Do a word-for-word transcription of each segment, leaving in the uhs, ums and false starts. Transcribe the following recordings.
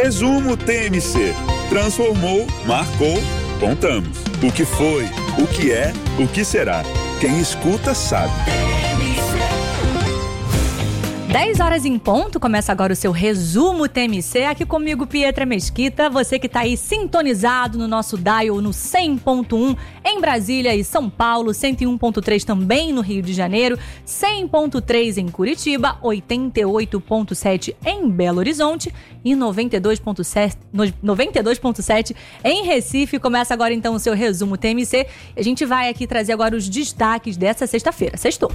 Resumo T M C. Transformou, marcou, contamos. O que foi, o que é, o que será. Quem escuta sabe. dez horas em ponto, começa agora o seu Resumo T M C, aqui comigo Pietra Mesquita, você que tá aí sintonizado no nosso dial no cem ponto um em Brasília e São Paulo, cento e um ponto três também no Rio de Janeiro, cem ponto três em Curitiba, oitenta e oito ponto sete em Belo Horizonte e noventa e dois ponto sete, noventa e dois ponto sete em Recife. Começa agora então o seu Resumo T M C. A gente vai aqui trazer agora os destaques dessa sexta-feira. Sextou.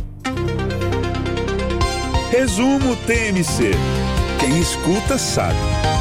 Resumo T M C. Quem escuta sabe.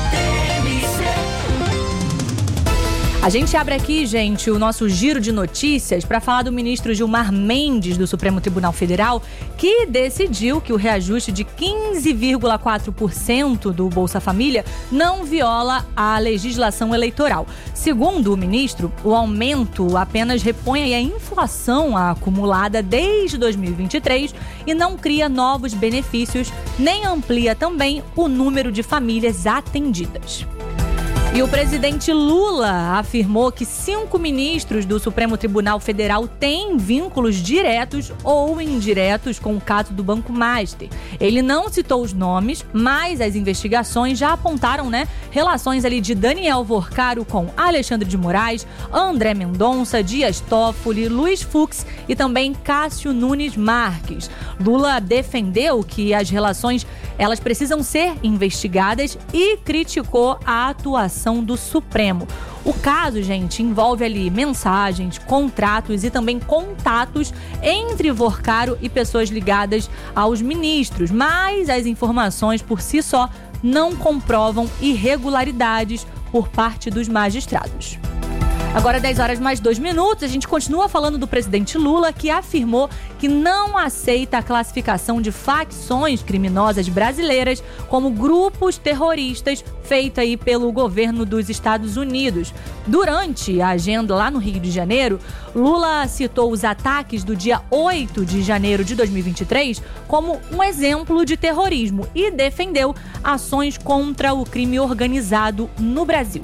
A gente abre aqui, gente, o nosso giro de notícias para falar do ministro Gilmar Mendes do Supremo Tribunal Federal, que decidiu que o reajuste de quinze vírgula quatro por cento do Bolsa Família não viola a legislação eleitoral. Segundo o ministro, o aumento apenas repõe a inflação acumulada desde dois mil e vinte e três e não cria novos benefícios, nem amplia também o número de famílias atendidas. E o presidente Lula afirmou que cinco ministros do Supremo Tribunal Federal têm vínculos diretos ou indiretos com o caso do Banco Master. Ele não citou os nomes, mas as investigações já apontaram, né, relações ali de Daniel Vorcaro com Alexandre de Moraes, André Mendonça, Dias Toffoli, Luiz Fux e também Cássio Nunes Marques. Lula defendeu que as relações elas precisam ser investigadas e criticou a atuação do Supremo. O caso, gente, envolve ali mensagens, contratos e também contatos entre Vorcaro e pessoas ligadas aos ministros, mas as informações por si só não comprovam irregularidades por parte dos magistrados. Agora, dez horas mais dois minutos, a gente continua falando do presidente Lula, que afirmou que não aceita a classificação de facções criminosas brasileiras como grupos terroristas feita aí pelo governo dos Estados Unidos. Durante a agenda lá no Rio de Janeiro, Lula citou os ataques do dia oito de janeiro de dois mil e vinte e três como um exemplo de terrorismo e defendeu ações contra o crime organizado no Brasil.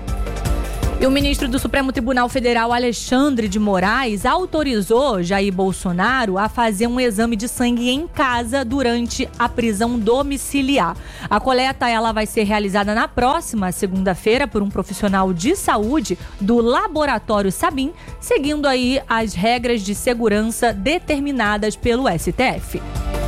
E o ministro do Supremo Tribunal Federal, Alexandre de Moraes, autorizou Jair Bolsonaro a fazer um exame de sangue em casa durante a prisão domiciliar. A coleta ela vai ser realizada na próxima segunda-feira por um profissional de saúde do Laboratório Sabin, seguindo aí as regras de segurança determinadas pelo S T F.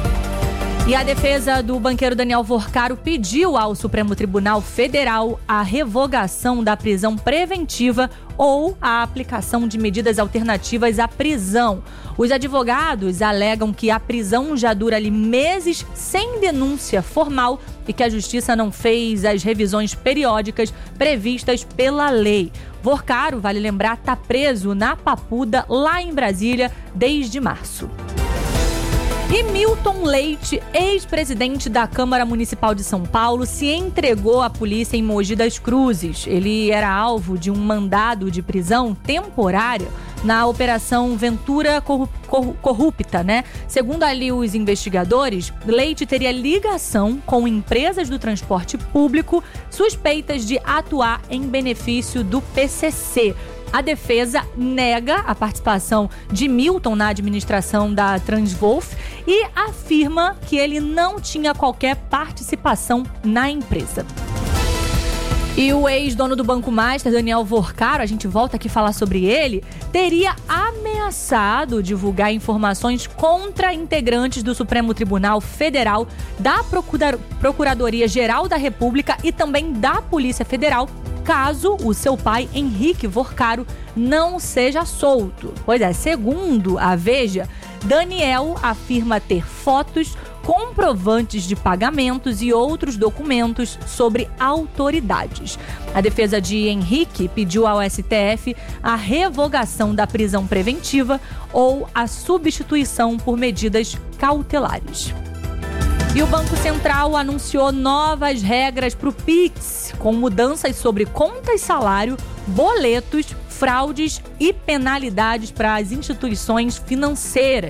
E a defesa do banqueiro Daniel Vorcaro pediu ao Supremo Tribunal Federal a revogação da prisão preventiva ou a aplicação de medidas alternativas à prisão. Os advogados alegam que a prisão já dura ali meses sem denúncia formal e que a justiça não fez as revisões periódicas previstas pela lei. Vorcaro, vale lembrar, está preso na Papuda, lá em Brasília, desde março. E Milton Leite, ex-presidente da Câmara Municipal de São Paulo, se entregou à polícia em Mogi das Cruzes. Ele era alvo de um mandado de prisão temporária na Operação Ventura Corrupta, né? Segundo ali os investigadores, Leite teria ligação com empresas do transporte público suspeitas de atuar em benefício do P C C. A defesa nega a participação de Milton na administração da Transwolf e afirma que ele não tinha qualquer participação na empresa. E o ex-dono do Banco Master, Daniel Vorcaro, a gente volta aqui a falar sobre ele, teria ameaçado divulgar informações contra integrantes do Supremo Tribunal Federal, da Procura- Procuradoria-Geral da República e também da Polícia Federal, caso o seu pai, Henrique Vorcaro, não seja solto. Pois é, segundo a Veja, Daniel afirma ter fotos, comprovantes de pagamentos e outros documentos sobre autoridades. A defesa de Henrique pediu ao S T F a revogação da prisão preventiva ou a substituição por medidas cautelares. E o Banco Central anunciou novas regras para o Pix, com mudanças sobre contas salário, boletos, fraudes e penalidades para as instituições financeiras.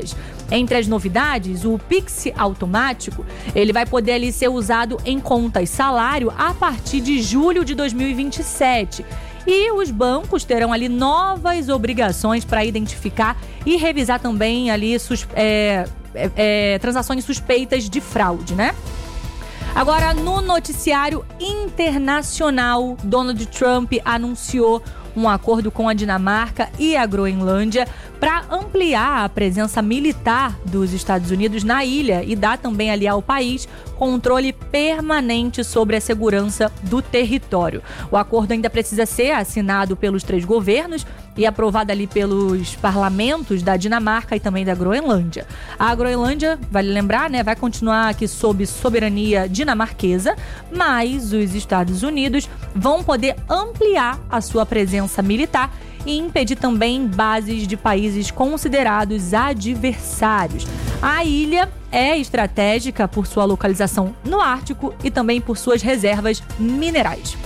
Entre as novidades, o Pix automático, ele vai poder ali ser usado em contas salário a partir de julho de dois mil e vinte e sete. E os bancos terão ali novas obrigações para identificar e revisar também ali sus, é, é, é, transações suspeitas de fraude, né? Agora, no noticiário internacional, Donald Trump anunciou um acordo com a Dinamarca e a Groenlândia para ampliar a presença militar dos Estados Unidos na ilha e dar também ali ao país controle permanente sobre a segurança do território. O acordo ainda precisa ser assinado pelos três governos e aprovado ali pelos parlamentos da Dinamarca e também da Groenlândia. A Groenlândia, vale lembrar, né, vai continuar aqui sob soberania dinamarquesa, mas os Estados Unidos vão poder ampliar a sua presença militar e impedir também bases de países considerados adversários. A ilha é estratégica por sua localização no Ártico e também por suas reservas minerais.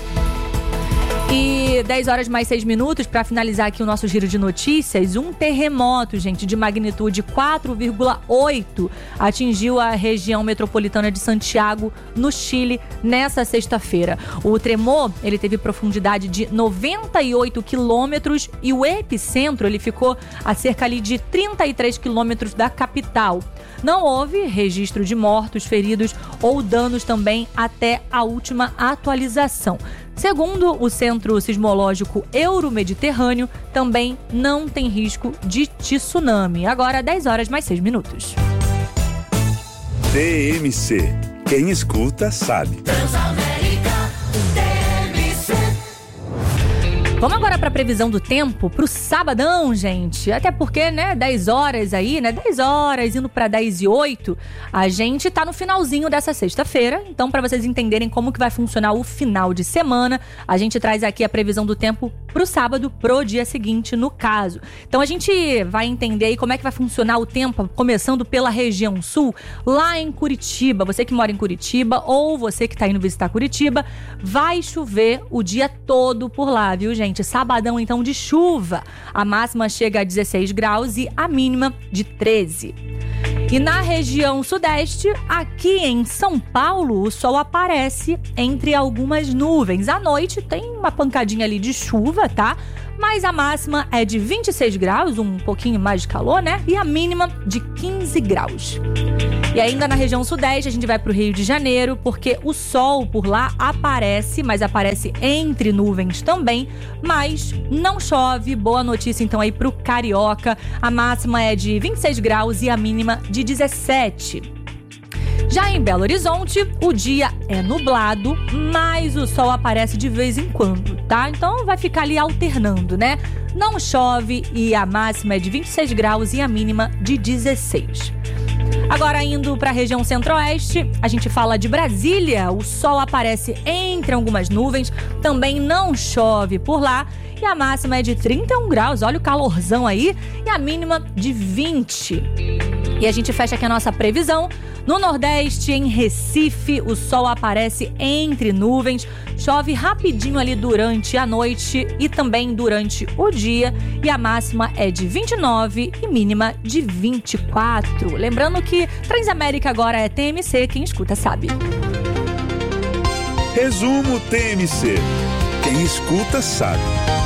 E dez horas mais seis minutos, para finalizar aqui o nosso giro de notícias, um terremoto, gente, de magnitude quatro vírgula oito atingiu a região metropolitana de Santiago, no Chile, nessa sexta-feira. O tremor, ele teve profundidade de noventa e oito quilômetros e o epicentro, ele ficou a cerca ali de trinta e três quilômetros da capital. Não houve registro de mortos, feridos ou danos também até a última atualização. Segundo o Centro Sismológico Euromediterrâneo, também não tem risco de tsunami. Agora, dez horas mais seis minutos. T M C. Quem escuta, sabe. Vamos agora para a previsão do tempo para o sabadão, gente. Até porque, né, dez horas aí, né, dez horas indo para dez e oito, a gente tá no finalzinho dessa sexta-feira. Então, para vocês entenderem como que vai funcionar o final de semana, a gente traz aqui a previsão do tempo pro sábado, pro dia seguinte, no caso. Então, a gente vai entender aí como é que vai funcionar o tempo, começando pela região sul, lá em Curitiba. Você que mora em Curitiba ou você que tá indo visitar Curitiba, vai chover o dia todo por lá, viu, gente? Sabadão, então, de chuva. A máxima chega a dezesseis graus e a mínima de treze. E na região sudeste, aqui em São Paulo, o sol aparece entre algumas nuvens. À noite tem uma pancadinha ali de chuva, tá? Mas a máxima é de vinte e seis graus, um pouquinho mais de calor, né? E a mínima de quinze graus. E ainda na região sudeste, a gente vai pro Rio de Janeiro, porque o sol por lá aparece, mas aparece entre nuvens também, mas não chove. Boa notícia então aí pro Carioca. A máxima é de vinte e seis graus e a mínima de dezessete. Já em Belo Horizonte, o dia é nublado, mas o sol aparece de vez em quando, tá? Então vai ficar ali alternando, né? Não chove e a máxima é de vinte e seis graus e a mínima de dezesseis. Agora, indo para a região centro-oeste, a gente fala de Brasília. O sol aparece entre algumas nuvens, também não chove por lá e a máxima é de trinta e um graus. Olha o calorzão aí, e a mínima de vinte. E a gente fecha aqui a nossa previsão. No Nordeste, em Recife, o sol aparece entre nuvens, chove rapidinho ali durante a noite e também durante o dia, e a máxima é de vinte e nove e mínima de vinte e quatro. Lembrando que Transamérica agora é T M C, quem escuta sabe. Resumo T M C. Quem escuta sabe.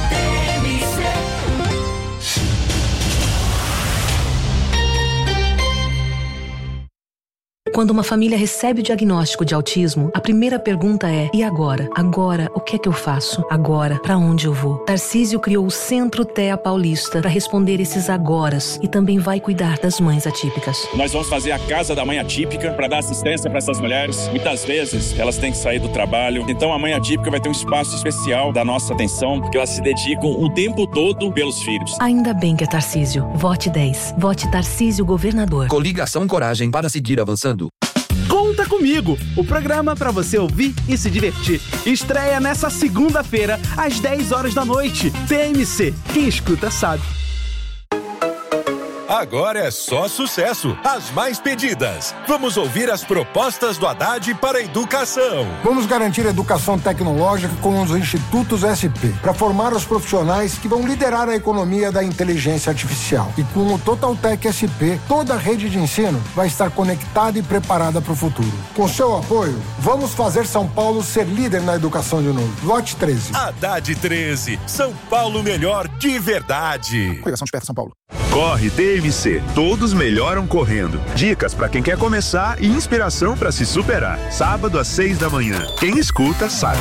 Quando uma família recebe o diagnóstico de autismo, a primeira pergunta é: e agora? Agora, o que é que eu faço? Agora, pra onde eu vou? Tarcísio criou o Centro T E A Paulista para responder esses agoras e também vai cuidar das mães atípicas. Nós vamos fazer a Casa da Mãe Atípica para dar assistência para essas mulheres. Muitas vezes elas têm que sair do trabalho, então a Mãe Atípica vai ter um espaço especial da nossa atenção, porque elas se dedicam o tempo todo pelos filhos. Ainda bem que é Tarcísio. Vote dez. Vote Tarcísio Governador. Coligação Coragem para seguir avançando. Conta Comigo, o programa para você ouvir e se divertir. Estreia nessa segunda-feira, às dez horas da noite. T M C, quem escuta sabe. agora é só sucesso. As mais pedidas. Vamos ouvir as propostas do Haddad para a educação. Vamos garantir a educação tecnológica com os institutos S P, para formar os profissionais que vão liderar a economia da inteligência artificial. E com o Totaltec S P, toda a rede de ensino vai estar conectada e preparada para o futuro. Com seu apoio, vamos fazer São Paulo ser líder na educação de novo. Vote treze. Haddad treze. São Paulo melhor de verdade. Coligação Desperta São Paulo. Corre T M C. Todos melhoram correndo. Dicas para quem quer começar e inspiração para se superar. Sábado às seis da manhã. Quem escuta sabe.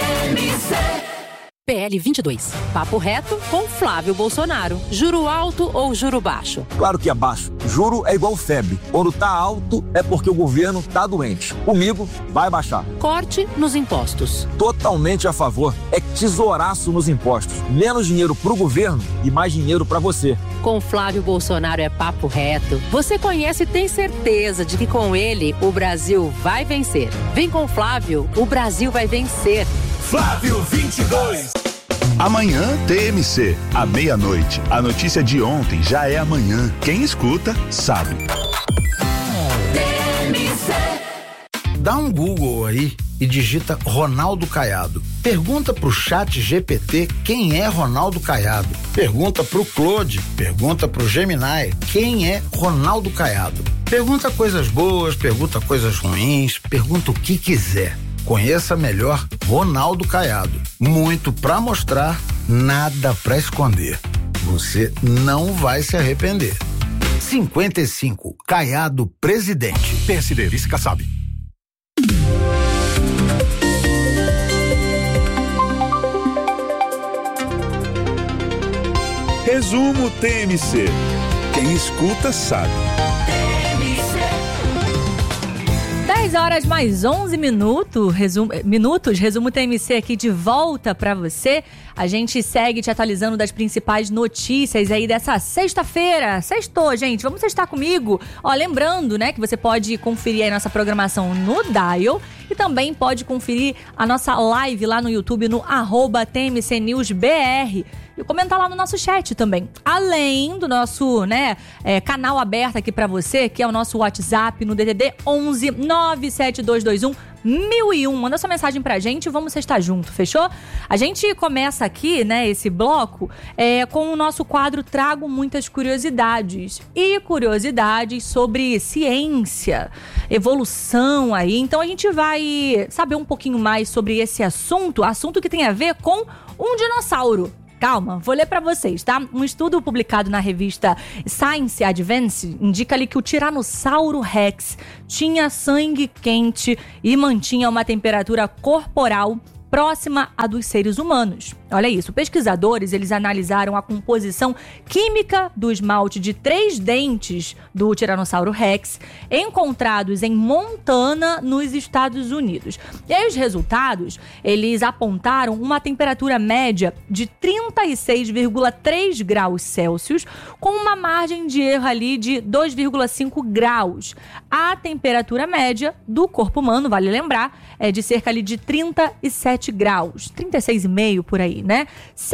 P L vinte e dois. Papo reto com Flávio Bolsonaro. Juro alto ou juro baixo? Claro que é baixo. Juro é igual febre. Quando tá alto é porque o governo tá doente. Comigo vai baixar. Corte nos impostos. Totalmente a favor. É tesouraço nos impostos. Menos dinheiro pro governo e mais dinheiro pra você. Com Flávio Bolsonaro é papo reto. Você conhece e tem certeza de que com ele o Brasil vai vencer. Vem com Flávio, o Brasil vai vencer. Flávio vinte e dois. Amanhã T M C, à meia-noite. A notícia de ontem já é amanhã. Quem escuta, sabe. Dá um Google aí e digita Ronaldo Caiado. Pergunta pro chat G P T quem é Ronaldo Caiado. Pergunta pro Claude, pergunta pro Gemini quem é Ronaldo Caiado. Pergunta coisas boas, pergunta coisas ruins, pergunta o que quiser. Conheça melhor Ronaldo Caiado. Muito pra mostrar, nada pra esconder. Você não vai se arrepender. cinquenta e cinco, Caiado presidente. P S D, vice Kassab. Resumo T M C. Quem escuta sabe. dez horas mais onze minutos, resumo, minutos, resumo T M C aqui de volta pra você. A gente segue te atualizando das principais notícias aí dessa sexta-feira. Sextou, gente, vamos sextar comigo. Ó, lembrando, né, que você pode conferir aí nossa programação no Dial e também pode conferir a nossa live lá no YouTube no arroba T M C News B R. E comentar lá no nosso chat também. Além do nosso, né, é, canal aberto aqui pra você, que é o nosso WhatsApp no D D D onze nove sete dois dois um mil e um. Manda sua mensagem pra gente e vamos estar junto, fechou? A gente começa aqui, né, esse bloco é, com o nosso quadro Trago Muitas Curiosidades. E curiosidades sobre ciência, evolução aí. Então a gente vai saber um pouquinho mais sobre esse assunto, assunto que tem a ver com um dinossauro. Calma, vou ler pra vocês, tá? Um estudo publicado na revista Science Advance indica ali que o Tiranossauro Rex tinha sangue quente e mantinha uma temperatura corporal próxima à dos seres humanos. Olha isso, pesquisadores, eles analisaram a composição química do esmalte de três dentes do Tiranossauro Rex, encontrados em Montana, nos Estados Unidos. E aí os resultados, eles apontaram uma temperatura média de trinta e seis vírgula três graus Celsius, com uma margem de erro ali de dois vírgula cinco graus. A temperatura média do corpo humano, vale lembrar, é de cerca ali de trinta e sete graus, trinta e seis vírgula cinco por aí, né?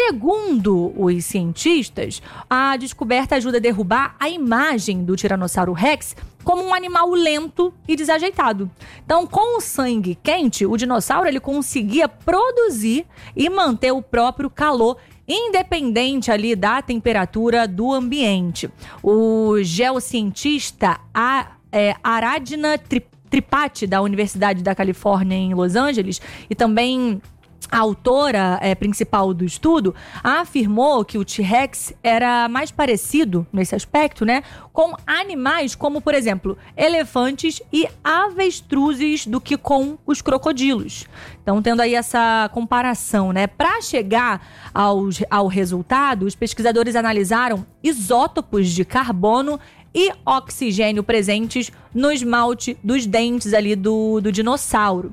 Segundo os cientistas, a descoberta ajuda a derrubar a imagem do Tiranossauro Rex como um animal lento e desajeitado. Então, com o sangue quente, o dinossauro ele conseguia produzir e manter o próprio calor independente ali da temperatura do ambiente. O geocientista a, é, Aradhana Tripathi, da Universidade da Califórnia em Los Angeles, e também a autora é, principal do estudo, afirmou que o T-Rex era mais parecido, nesse aspecto, né, com animais como, por exemplo, elefantes e avestruzes do que com os crocodilos. Então, tendo aí essa comparação, né? Para chegar aos, ao resultado, os pesquisadores analisaram isótopos de carbono e oxigênio presentes no esmalte dos dentes ali do, do dinossauro.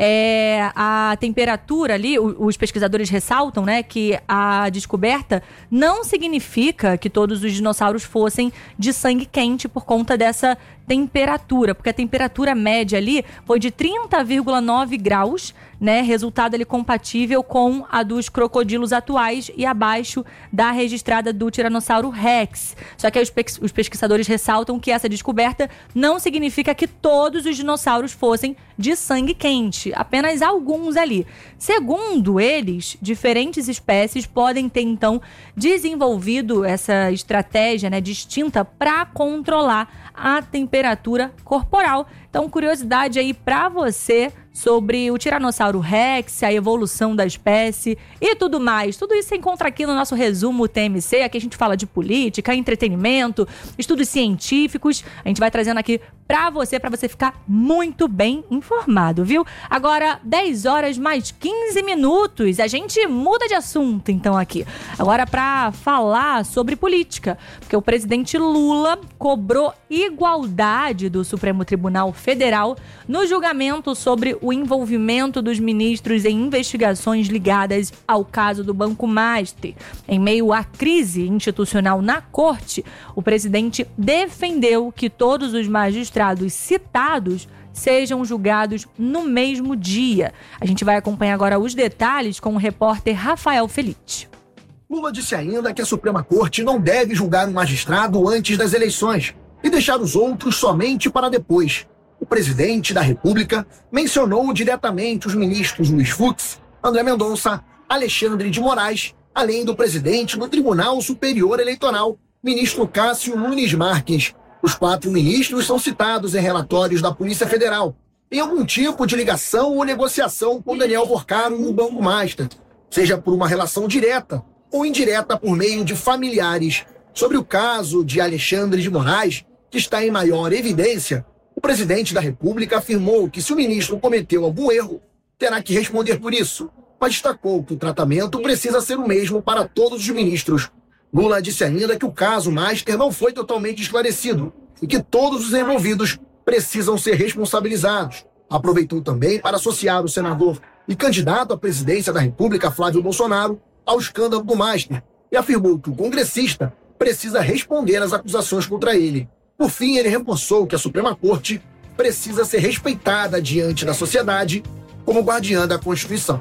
É, a temperatura ali, os pesquisadores ressaltam, né, que a descoberta não significa que todos os dinossauros fossem de sangue quente por conta dessa temperatura, porque a temperatura média ali foi de trinta vírgula nove graus, né, resultado ali compatível com a dos crocodilos atuais e abaixo da registrada do Tiranossauro Rex. Só que aí os, pes- os pesquisadores ressaltam que essa descoberta não significa que todos os dinossauros fossem de sangue quente, apenas alguns ali. Segundo eles, diferentes espécies podem ter então desenvolvido essa estratégia, né, distinta para controlar a temperatura corporal. Então, curiosidade aí para você sobre o Tiranossauro Rex, a evolução da espécie e tudo mais. Tudo isso você encontra aqui no nosso resumo T M C. Aqui a gente fala de política, entretenimento, estudos científicos. A gente vai trazendo aqui pra você, pra você ficar muito bem informado, viu? Agora, dez horas mais quinze minutos. A gente muda de assunto, então, aqui. Agora, pra falar sobre política. Porque o presidente Lula cobrou igualdade do Supremo Tribunal Federal no julgamento sobre o envolvimento dos ministros em investigações ligadas ao caso do Banco Master. Em meio à crise institucional na corte, o presidente defendeu que todos os magistrados citados sejam julgados no mesmo dia. A gente vai acompanhar agora os detalhes com o repórter Rafael Felite. Lula disse ainda que a Suprema Corte não deve julgar um magistrado antes das eleições e deixar os outros somente para depois. O presidente da República mencionou diretamente os ministros Luiz Fux, André Mendonça, Alexandre de Moraes, além do presidente do Tribunal Superior Eleitoral, ministro Cássio Nunes Marques. Os quatro ministros são citados em relatórios da Polícia Federal, em algum tipo de ligação ou negociação com Daniel Porcaro no Banco Master, seja por uma relação direta ou indireta por meio de familiares. Sobre o caso de Alexandre de Moraes, que está em maior evidência, o presidente da República afirmou que se o ministro cometeu algum erro, terá que responder por isso, mas destacou que o tratamento precisa ser o mesmo para todos os ministros. Lula disse ainda que o caso Master não foi totalmente esclarecido e que todos os envolvidos precisam ser responsabilizados. Aproveitou também para associar o senador e candidato à presidência da República, Flávio Bolsonaro, ao escândalo do Master e afirmou que o congressista precisa responder às acusações contra ele. Por fim, ele reforçou que a Suprema Corte precisa ser respeitada diante da sociedade como guardiã da Constituição.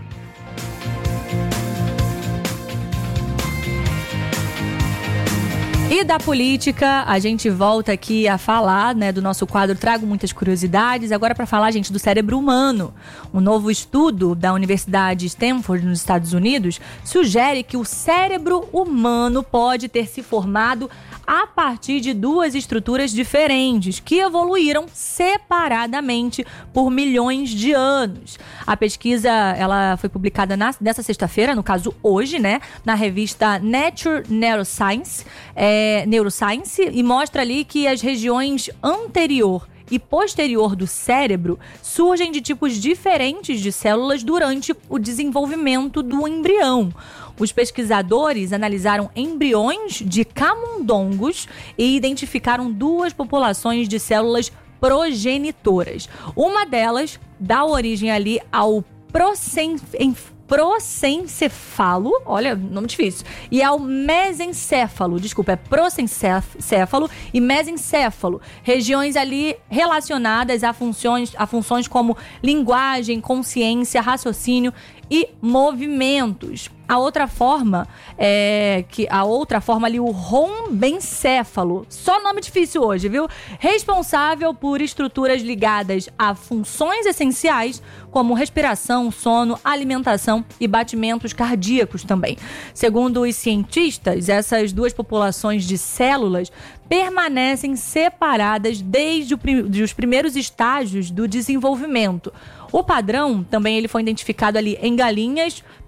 E da política, a gente volta aqui a falar, né, do nosso quadro Trago Muitas Curiosidades, agora para falar, gente, do cérebro humano. Um novo estudo da Universidade Stanford, nos Estados Unidos, sugere que o cérebro humano pode ter se formado a partir de duas estruturas diferentes, que evoluíram separadamente por milhões de anos. A pesquisa, ela foi publicada na, nessa sexta-feira, no caso hoje, né, na revista Nature Neuroscience, é, Neuroscience, e mostra ali que as regiões anterior e posterior do cérebro surgem de tipos diferentes de células durante o desenvolvimento do embrião. Os pesquisadores analisaram embriões de camundongos e identificaram duas populações de células progenitoras. Uma delas dá origem ali ao procen... prosencefalo, olha, nome difícil, e ao mesencéfalo, desculpa, é prosencéfalo e mesencéfalo, regiões ali relacionadas a funções, a funções como linguagem, consciência, raciocínio e movimentos. A outra forma é que a outra forma ali, o rombencéfalo, só nome difícil hoje, viu? Responsável por estruturas ligadas a funções essenciais como respiração, sono, alimentação e batimentos cardíacos também. Segundo os cientistas, essas duas populações de células permanecem separadas desde os primeiros estágios do desenvolvimento. O padrão também ele foi identificado ali em galinhas,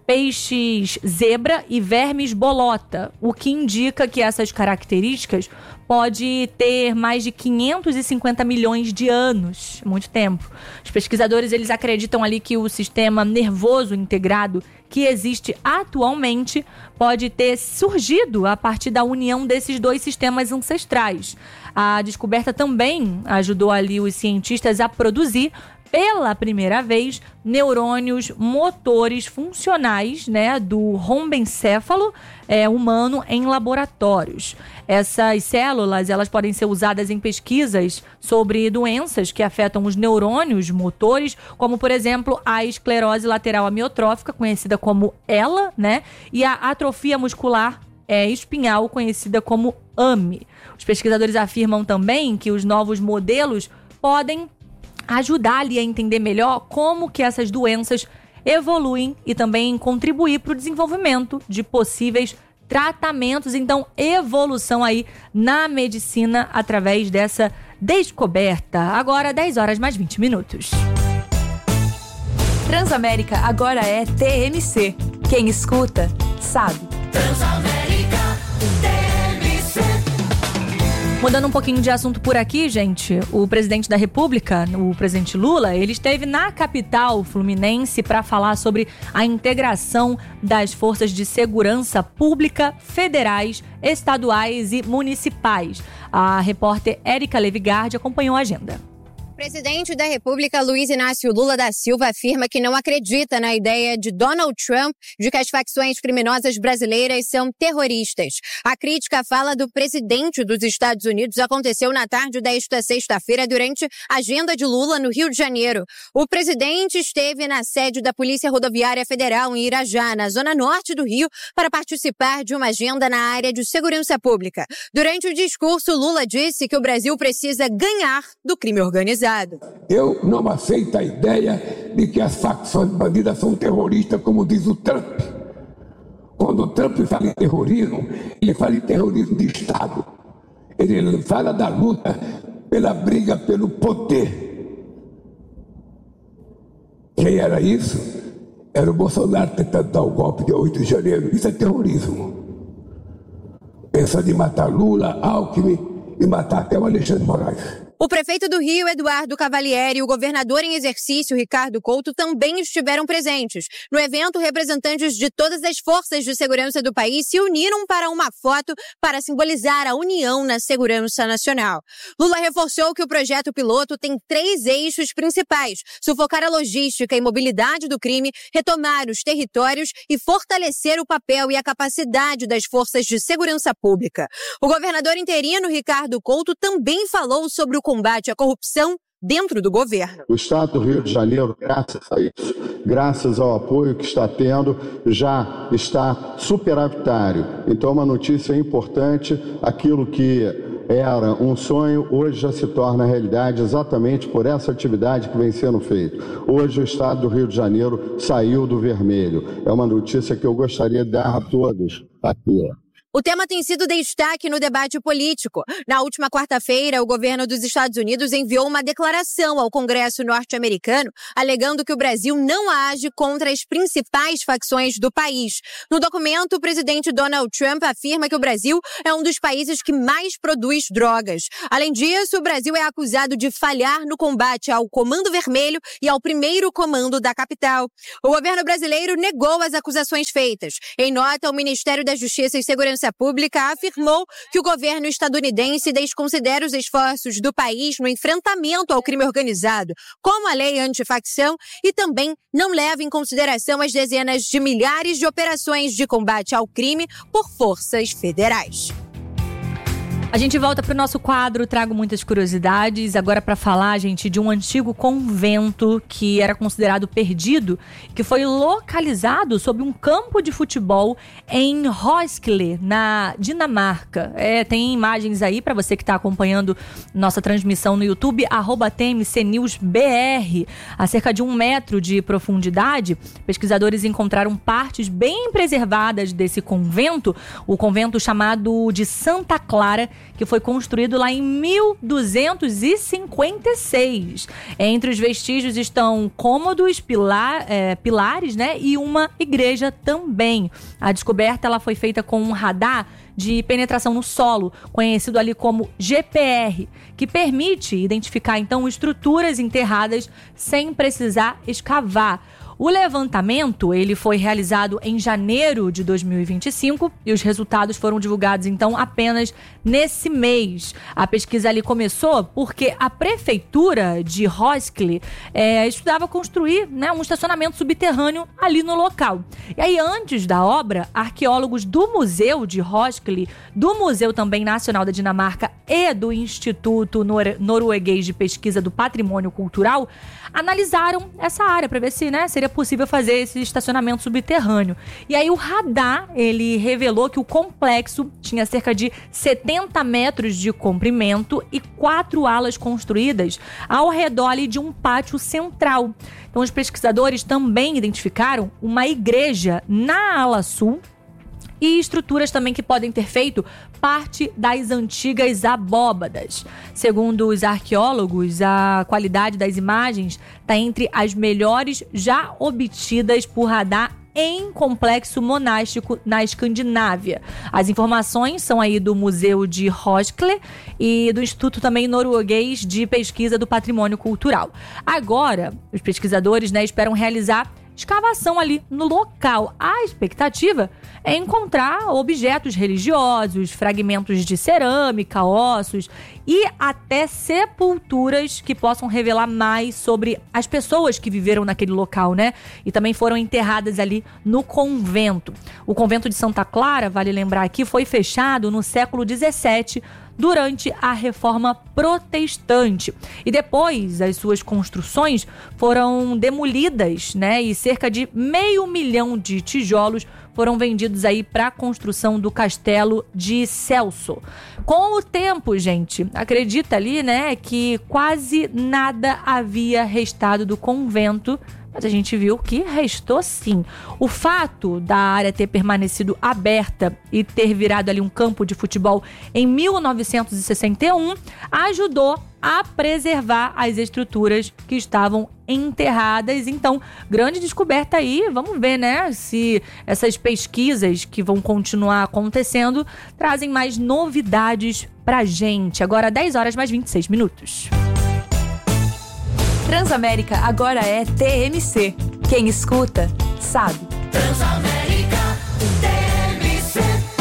peixes zebra e vermes bolota, o que indica que essas características pode ter mais de quinhentos e cinquenta milhões de anos, muito tempo. Os pesquisadores eles acreditam ali que o sistema nervoso integrado que existe atualmente pode ter surgido a partir da união desses dois sistemas ancestrais. A descoberta também ajudou ali os cientistas a produzir pela primeira vez, neurônios motores funcionais, né, do rombencéfalo é, humano em laboratórios. Essas células elas podem ser usadas em pesquisas sobre doenças que afetam os neurônios motores, como, por exemplo, a esclerose lateral amiotrófica, conhecida como E L A, né, e a atrofia muscular é, espinhal, conhecida como A M E. Os pesquisadores afirmam também que os novos modelos podem ajudar ali a entender melhor como que essas doenças evoluem e também contribuir para o desenvolvimento de possíveis tratamentos. Então, evolução aí na medicina através dessa descoberta. Agora, dez horas mais vinte minutos. Transamérica agora é T M C. Quem escuta, sabe. Transamérica T M C. Mudando um pouquinho de assunto por aqui, gente, o presidente da República, o presidente Lula, ele esteve na capital fluminense para falar sobre a integração das forças de segurança pública federais, estaduais e municipais. A repórter Érica Levigardi acompanhou a agenda. O presidente da República, Luiz Inácio Lula da Silva, afirma que não acredita na ideia de Donald Trump de que as facções criminosas brasileiras são terroristas. A crítica à fala do presidente dos Estados Unidos aconteceu na tarde desta sexta-feira durante a agenda de Lula no Rio de Janeiro. O presidente esteve na sede da Polícia Rodoviária Federal em Irajá, na zona norte do Rio, para participar de uma agenda na área de segurança pública. Durante o discurso, Lula disse que o Brasil precisa ganhar do crime organizado. Eu não aceito a ideia de que as facções bandidas são terroristas, como diz o Trump. Quando o Trump fala em terrorismo, ele fala em terrorismo de Estado. Ele fala da luta pela briga pelo poder. Quem era isso? Era o Bolsonaro tentando dar o golpe de oito de janeiro. Isso é terrorismo. Pensando em matar Lula, Alckmin e matar até o Alexandre de Moraes. O prefeito do Rio, Eduardo Cavalieri, e o governador em exercício, Ricardo Couto, também estiveram presentes. No evento, representantes de todas as forças de segurança do país se uniram para uma foto para simbolizar a união na segurança nacional. Lula reforçou que o projeto piloto tem três eixos principais: sufocar a logística e mobilidade do crime, retomar os territórios e fortalecer o papel e a capacidade das forças de segurança pública. O governador interino, Ricardo Couto, também falou sobre o combate à corrupção dentro do governo. O Estado do Rio de Janeiro, graças a isso, graças ao apoio que está tendo, já está superavitário. Então, uma notícia importante: aquilo que era um sonho, hoje já se torna realidade exatamente por essa atividade que vem sendo feita. Hoje o Estado do Rio de Janeiro saiu do vermelho. É uma notícia que eu gostaria de dar a todos aqui. O tema tem sido destaque no debate político. Na última quarta-feira, o governo dos Estados Unidos enviou uma declaração ao Congresso norte-americano, alegando que o Brasil não age contra as principais facções do país. No documento, o presidente Donald Trump afirma que o Brasil é um dos países que mais produz drogas. Além disso, o Brasil é acusado de falhar no combate ao Comando Vermelho e ao primeiro comando da capital. O governo brasileiro negou as acusações feitas. Em nota, o Ministério da Justiça e Segurança Pública afirmou que o governo estadunidense desconsidera os esforços do país no enfrentamento ao crime organizado, como a lei antifacção, e também não leva em consideração as dezenas de milhares de operações de combate ao crime por forças federais. A gente volta para o nosso quadro, trago muitas curiosidades, agora para falar, gente, de um antigo convento que era considerado perdido, que foi localizado sob um campo de futebol em Roskilde, na Dinamarca. É, tem imagens aí para você que está acompanhando nossa transmissão no YouTube, arroba T M C News B R. A cerca de um metro de profundidade, pesquisadores encontraram partes bem preservadas desse convento, o convento chamado de Santa Clara, que foi construído lá em mil duzentos e cinquenta e seis. Entre os vestígios estão cômodos, pilar, é, pilares, né, e uma igreja também. A descoberta ela foi feita com um radar de penetração no solo, conhecido ali como G P R, que permite identificar então estruturas enterradas sem precisar escavar. O levantamento ele foi realizado em janeiro de dois mil e vinte e cinco e os resultados foram divulgados então apenas nesse mês. A pesquisa ali começou porque a prefeitura de Roskilde é, estudava construir, né, um estacionamento subterrâneo ali no local. E aí, antes da obra, arqueólogos do Museu de Roskilde, do Museu também Nacional da Dinamarca e do Instituto Nor- Norueguês de Pesquisa do Patrimônio Cultural analisaram essa área para ver se, né, seria possível fazer esse estacionamento subterrâneo. E aí o radar, ele revelou que o complexo tinha cerca de setenta metros de comprimento e quatro alas construídas ao redor ali de um pátio central. Então os pesquisadores também identificaram uma igreja na ala sul e estruturas também que podem ter feito parte das antigas abóbadas. Segundo os arqueólogos, a qualidade das imagens está entre as melhores já obtidas por radar em complexo monástico na Escandinávia. As informações são aí do Museu de Roskilde e do Instituto também Norueguês de Pesquisa do Patrimônio Cultural. Agora, os pesquisadores, né, esperam realizar escavação ali no local. A expectativa é encontrar objetos religiosos, fragmentos de cerâmica, ossos e até sepulturas que possam revelar mais sobre as pessoas que viveram naquele local, né? E também foram enterradas ali no convento. O convento de Santa Clara, vale lembrar aqui, foi fechado no século dezessete, durante a Reforma Protestante. E depois as suas construções foram demolidas, né? E cerca de meio milhão de tijolos foram vendidos aí para a construção do Castelo de Celso. Com o tempo, gente, acredita ali, né, que quase nada havia restado do convento, mas a gente viu que restou sim. O fato da área ter permanecido aberta e ter virado ali um campo de futebol em mil novecentos e sessenta e um ajudou a preservar as estruturas que estavam enterradas. Então, grande descoberta aí. Vamos ver, né, se essas pesquisas que vão continuar acontecendo trazem mais novidades pra gente. Agora, dez horas mais vinte e seis minutos. Transamérica agora é T M C. Quem escuta, sabe. Transamérica T M C.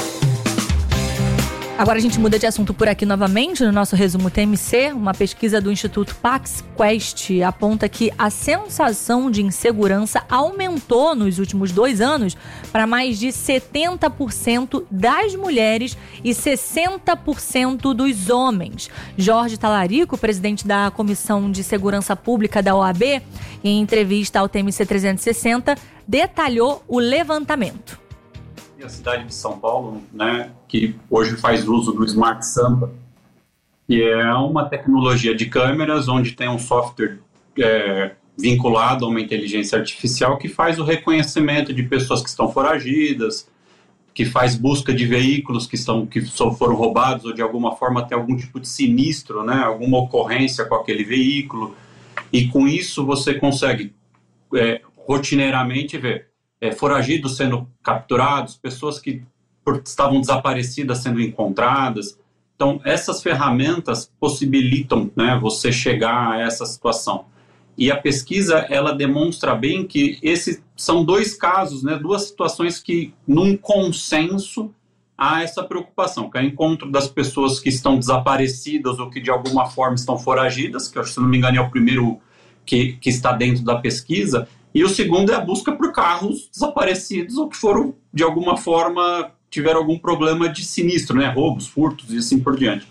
Agora a gente muda de assunto por aqui novamente no nosso resumo T M C. Uma pesquisa do Instituto Pax Quest aponta que a sensação de insegurança aumentou nos últimos dois anos para mais de setenta por cento das mulheres e sessenta por cento dos homens. Jorge Talarico, presidente da Comissão de Segurança Pública da O A B, em entrevista ao T M C trezentos e sessenta, detalhou o levantamento. A cidade de São Paulo, né, que hoje faz uso do Smart Sampa, que é uma tecnologia de câmeras onde tem um software é, vinculado a uma inteligência artificial que faz o reconhecimento de pessoas que estão foragidas, que faz busca de veículos que, estão, que foram roubados ou de alguma forma tem algum tipo de sinistro, né, alguma ocorrência com aquele veículo, e com isso você consegue é, rotineiramente ver É, foragidos sendo capturados, pessoas que por, estavam desaparecidas sendo encontradas. Então, essas ferramentas possibilitam, né, você chegar a essa situação. E a pesquisa, ela demonstra bem que esses são dois casos, né, duas situações que, num consenso, há essa preocupação, que é o encontro das pessoas que estão desaparecidas ou que, de alguma forma, estão foragidas, que, se não me engano, é o primeiro que, que está dentro da pesquisa. E o segundo é a busca por carros desaparecidos ou que foram, de alguma forma, tiveram algum problema de sinistro, né? Roubos, furtos e assim por diante.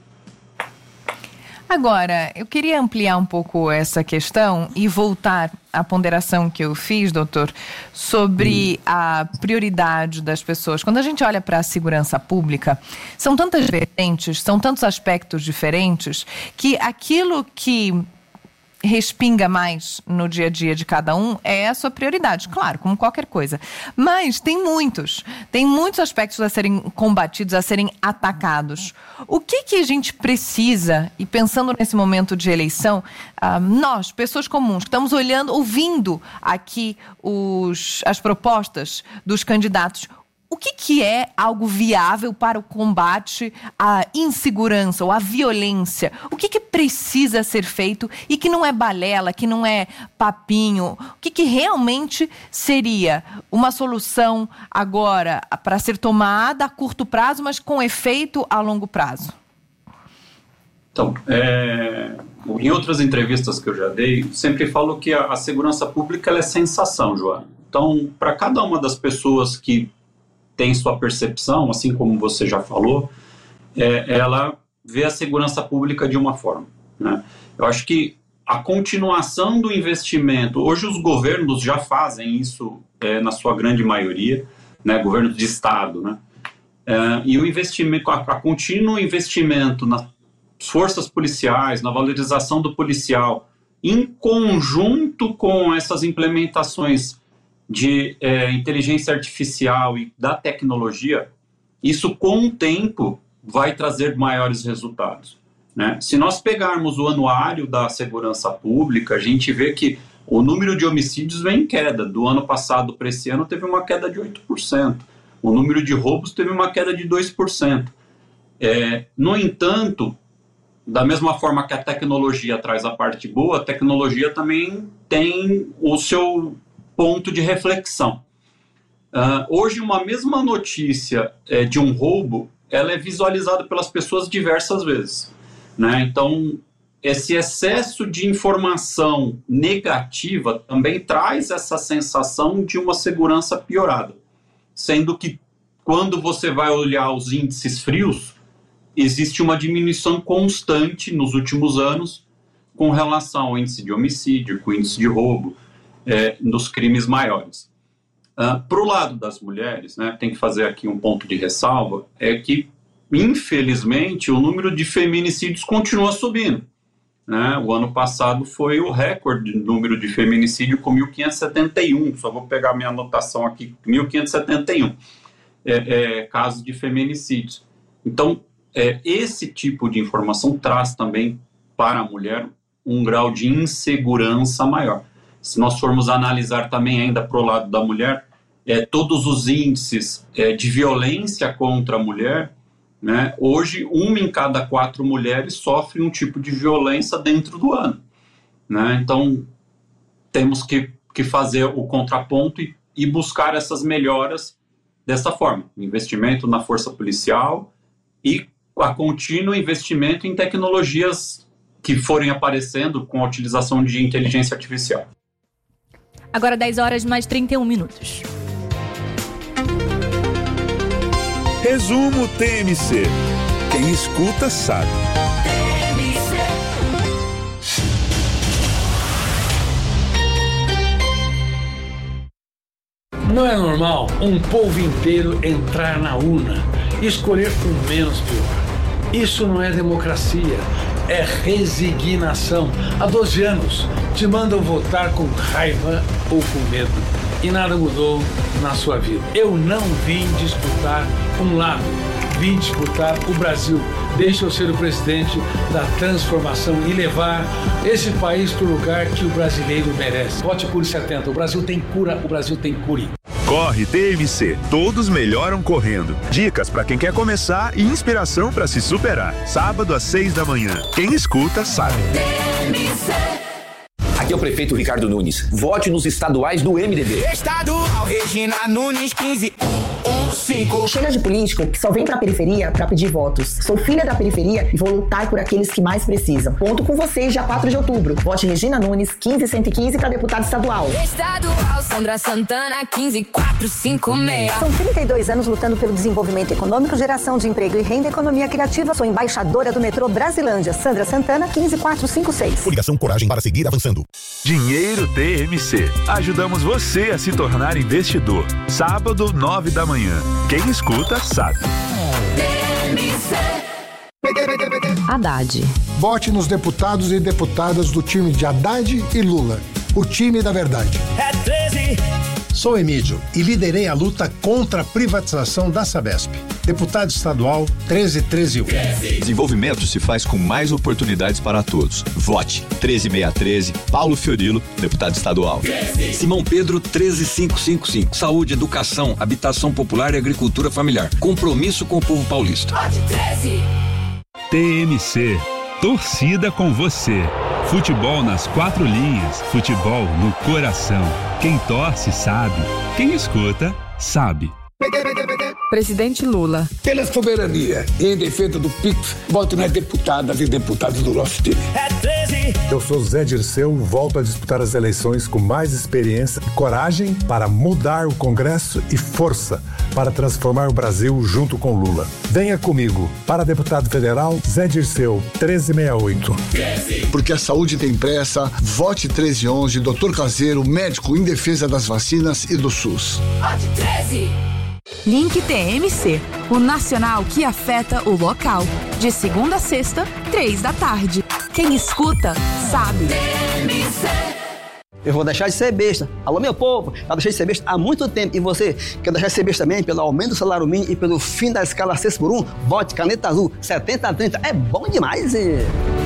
Agora, eu queria ampliar um pouco essa questão e voltar à ponderação que eu fiz, doutor, sobre hum. a prioridade das pessoas. Quando a gente olha para a segurança pública, são tantas vertentes, são tantos aspectos diferentes, que aquilo que respinga mais no dia a dia de cada um é a sua prioridade, claro, como qualquer coisa. Mas tem muitos, tem muitos aspectos a serem combatidos, a serem atacados. O que que a gente precisa, e pensando nesse momento de eleição, uh, nós, pessoas comuns, que estamos olhando, ouvindo aqui os, as propostas dos candidatos, o que que é algo viável para o combate à insegurança ou à violência? O que que precisa ser feito e que não é balela, que não é papinho? O que que realmente seria uma solução agora para ser tomada a curto prazo, mas com efeito a longo prazo? Então, é, em outras entrevistas que eu já dei, sempre falo que a, a segurança pública ela é sensação, Joana. Então, para cada uma das pessoas que tem sua percepção, assim como você já falou, é, ela vê a segurança pública de uma forma, né? Eu acho que a continuação do investimento, hoje os governos já fazem isso é, na sua grande maioria, né, governos de estado, né, é, e o investimento, a, a contínuo investimento nas forças policiais, na valorização do policial, em conjunto com essas implementações de é, inteligência artificial e da tecnologia, isso com o tempo vai trazer maiores resultados, né? Se nós pegarmos o anuário da segurança pública, a gente vê que o número de homicídios vem em queda. Do ano passado para esse ano teve uma queda de oito por cento. O número de roubos teve uma queda de dois por cento. É, no entanto, da mesma forma que a tecnologia traz a parte boa, a tecnologia também tem o seu ponto de reflexão. Uh, hoje, uma mesma notícia é, de um roubo, ela é visualizada pelas pessoas diversas vezes, né? Então, esse excesso de informação negativa também traz essa sensação de uma segurança piorada, sendo que quando você vai olhar os índices frios, existe uma diminuição constante nos últimos anos com relação ao índice de homicídio, com o índice de roubo, É, nos crimes maiores. Uh, para o lado das mulheres, né, tem que fazer aqui um ponto de ressalva, é que, infelizmente, o número de feminicídios continua subindo, né? O ano passado foi o recorde de número de feminicídio com mil quinhentos e setenta e um, só vou pegar minha anotação aqui, mil quinhentos e setenta e um é, é, casos de feminicídios. Então, é, esse tipo de informação traz também para a mulher um grau de insegurança maior. Se nós formos analisar também ainda para o lado da mulher, é, todos os índices é, de violência contra a mulher, né, hoje uma em cada quatro mulheres sofre um tipo de violência dentro do ano, né? Então temos que, que fazer o contraponto e, e buscar essas melhoras dessa forma, investimento na força policial e a contínuo investimento em tecnologias que forem aparecendo com a utilização de inteligência artificial. Agora dez horas mais trinta e um minutos. Resumo T M C. Quem escuta sabe. Não é normal um povo inteiro entrar na urna e escolher o menos pior. Isso não é democracia. É resignação. Há doze anos te mandam votar com raiva ou com medo. E nada mudou na sua vida. Eu não vim disputar um lado. Vim disputar o Brasil. Deixa eu ser o presidente da transformação e levar esse país para o lugar que o brasileiro merece. Vote Cure setenta. O Brasil tem cura, o Brasil tem cure. Corre T M C, todos melhoram correndo. Dicas para quem quer começar e inspiração para se superar. Sábado às seis da manhã. Quem escuta sabe. Aqui é o prefeito Ricardo Nunes. Vote nos estaduais do M D B. Estadual Regina Nunes quinze um cinco. Chega de político que só vem pra periferia pra pedir votos. Sou filha da periferia e vou lutar por aqueles que mais precisam. Conto com vocês dia quatro de outubro. Vote Regina Nunes quinze cento e quinze pra deputado estadual. Estadual Sandra Santana quinze quatrocentos e cinquenta e seis. São trinta e dois anos lutando pelo desenvolvimento econômico, geração de emprego e renda, economia criativa. Sou embaixadora do metrô Brasilândia. Sandra Santana quinze quatrocentos e cinquenta e seis. Coligação Coragem para seguir avançando. Dinheiro T M C. Ajudamos você a se tornar investidor. Sábado, nove da manhã. Quem escuta, sabe. T M C. Haddad. Vote nos deputados e deputadas do time de Haddad e Lula. O time da verdade. É treze. Sou Emílio e liderei a luta contra a privatização da Sabesp. Deputado estadual treze treze um. Desenvolvimento se faz com mais oportunidades para todos. Vote treze seiscentos e treze, Paulo Fiorilo, deputado estadual. Simão Pedro treze mil quinhentos e cinquenta e cinco. Saúde, educação, habitação popular e agricultura familiar. Compromisso com o povo paulista. Vote treze. T M C. Torcida com você. Futebol nas quatro linhas. Futebol no coração. Quem torce sabe. Quem escuta sabe. Presidente Lula. Pela soberania e em defesa do P I X, voto nas deputadas e deputados do nosso time. É treze. Eu sou Zé Dirceu, volto a disputar as eleições com mais experiência e coragem para mudar o Congresso e força para transformar o Brasil junto com Lula. Venha comigo. Para deputado federal, Zé Dirceu, treze sessenta e oito. Porque a saúde tem pressa, vote treze onze, doutor Caseiro, médico em defesa das vacinas e do SUS. Vote treze. Link T M C, o nacional que afeta o local. De segunda a sexta, três da tarde. Quem escuta, sabe. T M C. Eu vou deixar de ser besta. Alô, meu povo, eu deixei de ser besta há muito tempo. E você quer deixar de ser besta também pelo aumento do salário mínimo e pelo fim da escala seis por um? Vote Caneta Azul setenta a trinta. É bom demais, e...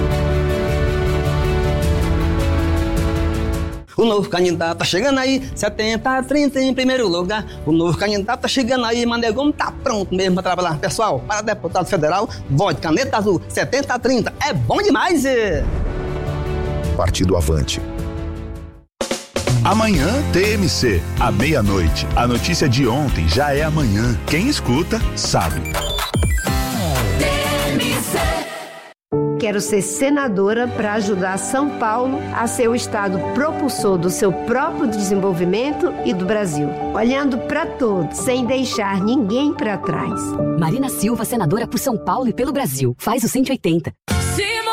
O novo candidato tá chegando aí, setenta a trinta em primeiro lugar. O novo candidato tá chegando aí, Manegão tá pronto mesmo pra trabalhar. Pessoal, para deputado federal, vote Caneta Azul setenta a trinta. É bom demais, e... Partido Avante. Amanhã, T M C, à meia-noite. A notícia de ontem já é amanhã. Quem escuta, sabe. Quero ser senadora para ajudar São Paulo a ser o estado propulsor do seu próprio desenvolvimento e do Brasil. Olhando para todos, sem deixar ninguém para trás. Marina Silva, senadora por São Paulo e pelo Brasil. Faz o cento e oitenta.